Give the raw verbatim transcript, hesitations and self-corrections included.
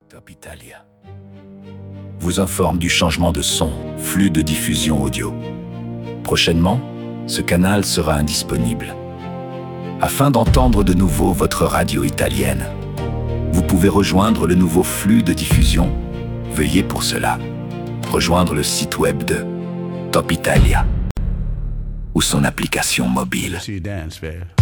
Top Italia vous informe du changement de son, flux de diffusion audio. Prochainement, ce canal sera indisponible. Afin d'entendre de nouveau votre radio italienne, vous pouvez rejoindre le nouveau flux de diffusion. Veuillez pour cela rejoindre le site web de Top Italia ou son application mobile. See you dance, babe.